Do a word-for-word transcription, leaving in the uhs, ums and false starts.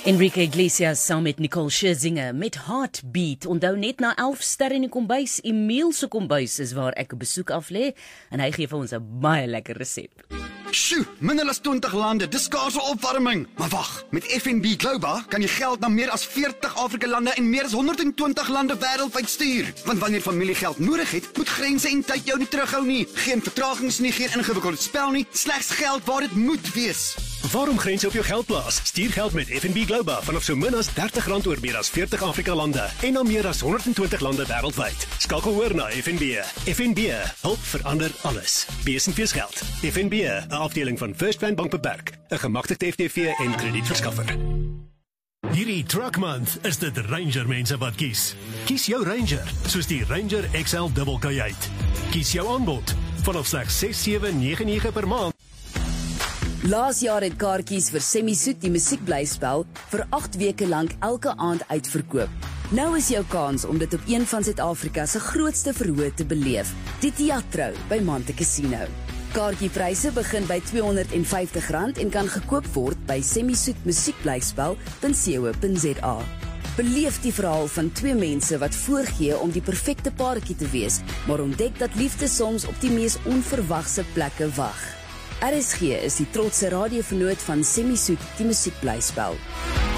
Enrique Iglesias saam met Nicole Scherzinger met Heartbeat. Onthou net na elf sterre in die kombuis, Emile se kombuis is waar ek 'n besoek aflê en hy gee vir ons 'n baie lekker resep. Sjoe, minder as twintig lande, dis skaars 'n opwarming. Maar wag, met F N B Global kan jy geld na meer as veertig Afrika lande en meer as honderdtwintig lande wêreldwyd stuur. Want wanneer familie geld nodig het, moet grense en tyd jou nie terughou nie. Geen vertragings nie, geen ingewikkelde spel nie, slegs geld waar dit moet wees. Waarom grense op jou geld plaas? Stuur geld met F N B Global vanaf so min as dertig rand oor meer as veertig Afrika lande en na meer as honderdtwintig lande wêreldwyd. Skakel oor na F N B. F N B, hulp verander alles. Bees en geld. F N B, 'n afdeling van First Bank Bank Beperk, 'n gemagtigde F T V en kredietverskaffer. Hierdie Truck Month is dit Ranger mense wat kies. Kies jou Ranger, soos die Ranger X L Double Kajuit. Kies jou aanbod vanaf slegs ses sewe nege nege per maand. Laas jaar het kaartjies vir Semi-Soet die musiekblyspel vir agt weke lank elke aand uitverkoop. Nou is jou kans om dit op een van Suid-Afrika se grootste verhoor te beleef, die Teatro by Monte Casino. Kaartjiepryse begin by tweehonderd en vyftig rand en kan gekoop word by semi-soet musiekblyspel punt co punt za. Beleef die verhaal van twee mense wat voorgee om die perfekte paartjie te wees, maar ontdek dat liefde soms op die mees onverwagse plekke wag. R S G is die trotse radiovernoot van Semi-Soet die musiekblyspel.